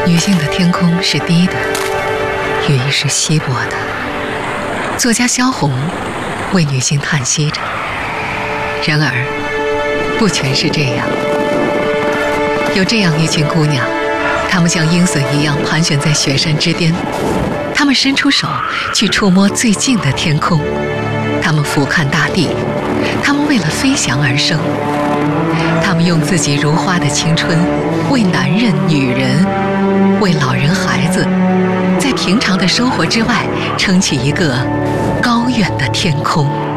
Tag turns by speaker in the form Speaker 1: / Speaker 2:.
Speaker 1: 女性的天空是低的，雨是稀薄的。作家萧红为女性叹息着。然而，不全是这样。有这样一群姑娘，她们像鹰隼一样盘旋在雪山之巅，她们伸出手去触摸最近的天空，她们俯瞰大地，她们为了飞翔而生。她们用自己如花的青春，为男人、女人，为老人、孩子，在平常的生活之外撑起一个高远的天空。